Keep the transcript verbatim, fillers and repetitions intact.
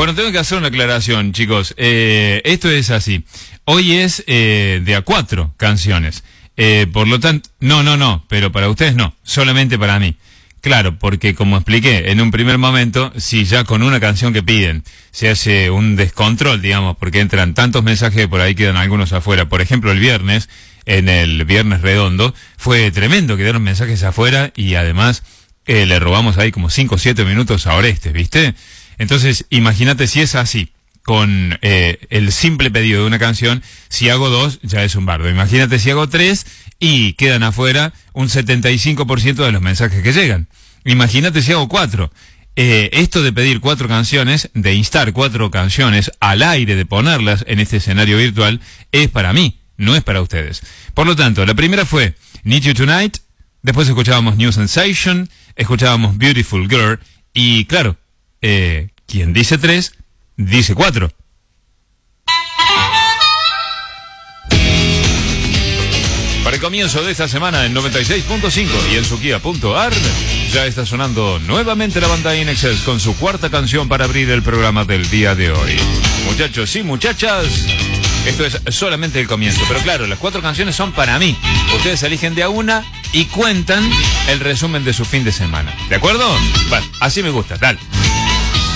Bueno, tengo que hacer una aclaración, chicos. Eh, esto es así. Hoy es eh, de a cuatro canciones. Eh, por lo tanto, no, no, no, pero para ustedes no, solamente para mí. Claro, porque como expliqué en un primer momento, si ya con una canción que piden se hace un descontrol, digamos, porque entran tantos mensajes, por ahí quedan algunos afuera. Por ejemplo, el viernes, en el Viernes Redondo, fue tremendo, quedaron mensajes afuera y además eh, le robamos ahí como cinco o siete minutos a Orestes, ¿viste? Entonces, imagínate si es así, con eh, el simple pedido de una canción, si hago dos, ya es un bardo. Imagínate si hago tres y quedan afuera un setenta y cinco por ciento de los mensajes que llegan. Imagínate si hago cuatro. Eh, esto de pedir cuatro canciones, de instar cuatro canciones al aire, de ponerlas en este escenario virtual, es para mí, no es para ustedes. Por lo tanto, la primera fue Need You Tonight, después escuchábamos New Sensation, escuchábamos Beautiful Girl, y claro, eh, quien dice tres, dice cuatro. Para el comienzo de esta semana en noventa y seis punto cinco y en suquía punto ar, ya está sonando nuevamente la banda In Excess con su cuarta canción para abrir el programa del día de hoy. Muchachos y muchachas, esto es solamente el comienzo, pero claro, las cuatro canciones son para mí. Ustedes eligen de a una y cuentan el resumen de su fin de semana. ¿De acuerdo? Bueno, así me gusta, dale.